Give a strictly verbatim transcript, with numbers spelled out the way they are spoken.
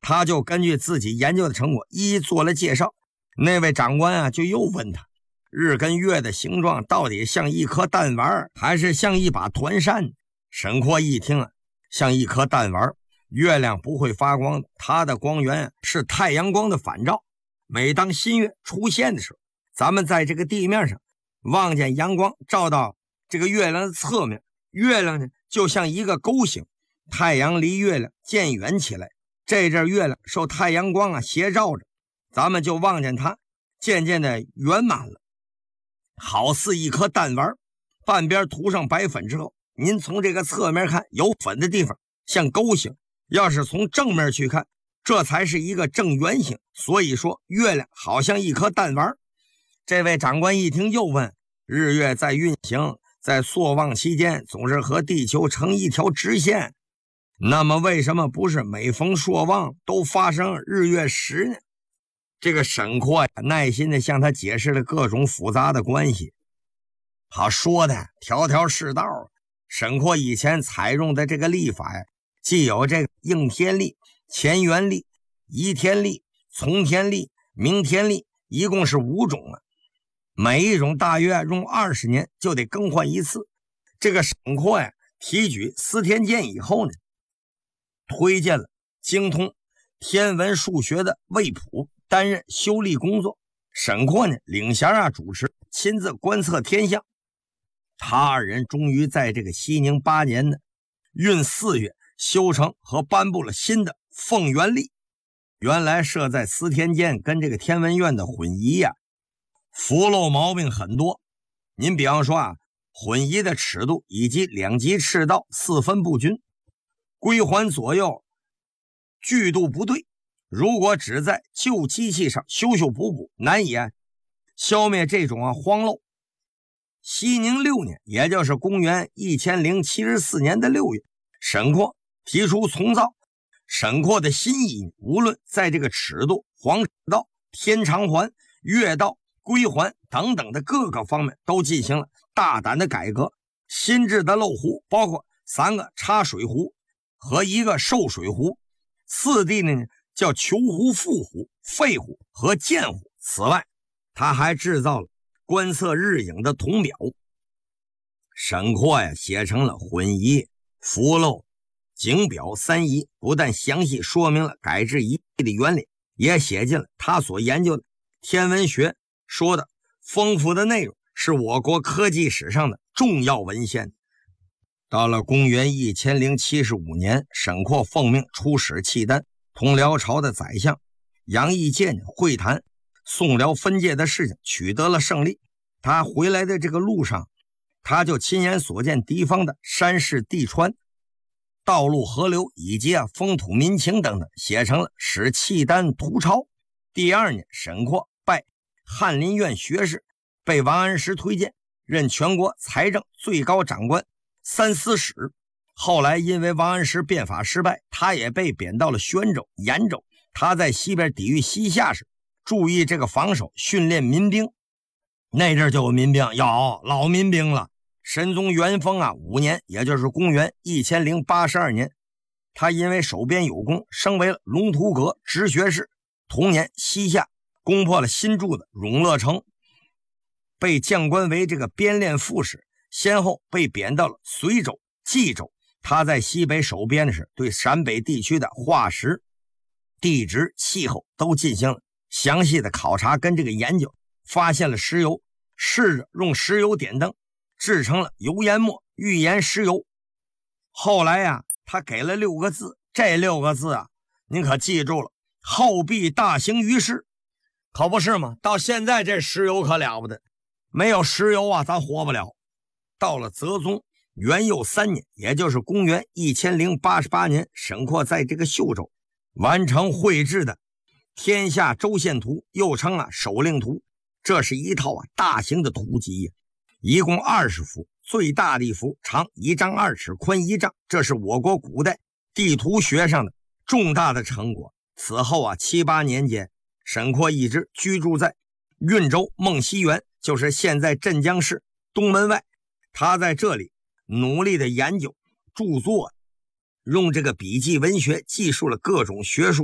他就根据自己研究的成果一一做了介绍。那位长官啊，就又问他，日跟月的形状到底像一颗弹丸还是像一把团扇？沈括一听啊，像一颗弹丸，月亮不会发光，它的光源是太阳光的反照。每当新月出现的时候，咱们在这个地面上望见阳光照到这个月亮的侧面，月亮呢就像一个勾形，太阳离月亮渐远起来，这阵月亮受太阳光啊斜照着，咱们就望见它渐渐的圆满了，好似一颗弹丸，半边涂上白粉之后，您从这个侧面看，有粉的地方像勾形，要是从正面去看，这才是一个正圆形。所以说月亮好像一颗弹丸。这位长官一听又问，日月在运行，在朔望期间总是和地球成一条直线，那么为什么不是每逢朔望都发生日月食呢？这个沈括呀，耐心地向他解释了各种复杂的关系。好说的条条是道。沈括以前采用的这个历法呀，既有这个应天历、乾元历、移天历、从天历、明天历，一共是五种啊。每一种大约用二十年就得更换一次。这个沈括呀，提举司天监以后呢，推荐了精通天文数学的魏普担任修历工作。沈括呢，领衔啊主持，亲自观测天象。他二人终于在这个熙宁八年呢，闰四月修成和颁布了新的凤元历。原来设在司天监跟这个天文院的混仪呀、啊，符漏毛病很多。您比方说啊，混仪的尺度以及两极赤道四分不均，归环左右距度不对，如果只在旧机器上修修补补，难以啊消灭这种啊荒漏。熙宁六年，也就是公元一千零七十四年的六月，沈括提出重造。沈括的新意，无论在这个尺度、黄尺道、天长环、月道、归环等等的各个方面都进行了大胆的改革。新制的漏壶包括三个插水壶和一个受水壶，次第呢叫囚壶、副壶、废壶和剑壶。此外，他还制造了观测日影的铜表。沈括呀写成了混仪、符漏、景表三仪，不但详细说明了改制仪的原理，也写进了他所研究的天文学说的丰富的内容，是我国科技史上的重要文献。到了公元一千零七十五年，沈括奉命出使契丹，同辽朝的宰相杨义建会谈宋辽分界的事情，取得了胜利。他回来的这个路上，他就亲眼所见敌方的山势地川、道路河流以及啊风土民情等等，写成了《使契丹图钞》。第二年，沈括拜翰林院学士，被王安石推荐，任全国财政最高长官、三司使。后来因为王安石变法失败，他也被贬到了宣州、延州。他在西边抵御西夏时，注意这个防守，训练民兵。那阵就有民兵，有老民兵了。神宗元丰啊五年，也就是公元一千零八十二年，他因为守边有功，升为了龙图阁直学士。同年，西夏攻破了新筑的永乐城，被降官为这个边练副使，先后被贬到了随州、冀州。他在西北守边时，对陕北地区的化石、地质、气候都进行了详细的考察跟这个研究，发现了石油，试着用石油点灯，制成了油研末，预言石油。后来呀、啊，他给了六个字，这六个字啊，您可记住了，后必大行于世，可不是吗？到现在这石油可了不得，没有石油啊，咱活不了。到了泽宗元佑三年，也就是公元一千零八十八年，沈括在这个秀州完成绘制的《天下州县图》，又称啊守令图。这是一套啊大型的图集呀，一共二十幅，最大的一幅长一丈二尺，宽一丈，这是我国古代地图学上的重大的成果。此后啊七八年间，沈括一直居住在郓州孟溪园，就是现在镇江市东门外。他在这里努力的研究著作，用这个笔记文学记述了各种学术